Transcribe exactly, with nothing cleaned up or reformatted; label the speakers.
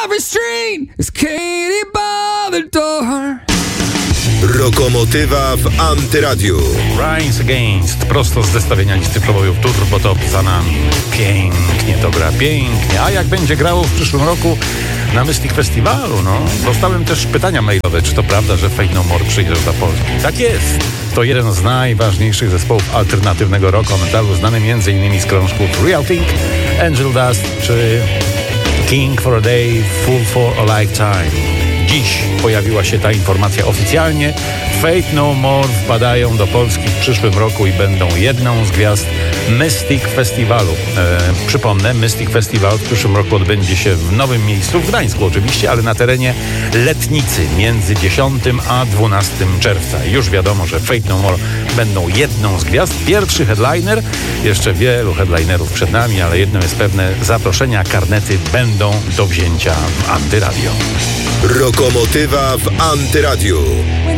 Speaker 1: every street is Katie by the door.
Speaker 2: Rokomotywa w Antyradiu.
Speaker 3: Rise Against, prosto z zestawienia listy przebojów Turbo Top za nami. Pięknie to gra, pięknie. A jak będzie grało w przyszłym roku na Mystic Festiwalu? No, dostałem też pytania mailowe, czy to prawda, że Faith No More przyjeżdża do Polski. Tak jest. To jeden z najważniejszych zespołów alternatywnego rocku metalu, znany m.in. z krążków Real Thing, Angel Dust czy King for a Day, Fool for a Lifetime. Dziś pojawiła się ta informacja oficjalnie. Faith No More wpadają do Polski w przyszłym roku i będą jedną z gwiazd Mystic Festiwalu. E, przypomnę, Mystic Festival w przyszłym roku odbędzie się w nowym miejscu, w Gdańsku oczywiście, ale na terenie Letnicy między dziesiątego a dwunastego czerwca. Już wiadomo, że Faith No More będą jedną z gwiazd. Pierwszy headliner, jeszcze wielu headlinerów przed nami, ale jedno jest pewne, zaproszenia, karnety będą do wzięcia w Antyradio.
Speaker 2: Rokomotywa w Antyradiu.